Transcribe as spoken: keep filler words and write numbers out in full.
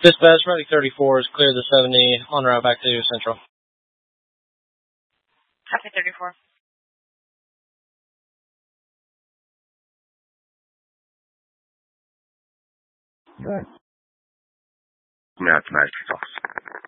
Dispatch, Medic thirty-four is clear the seventy, on route back to Central. Copy thirty-four. Right. Now it's Medic six.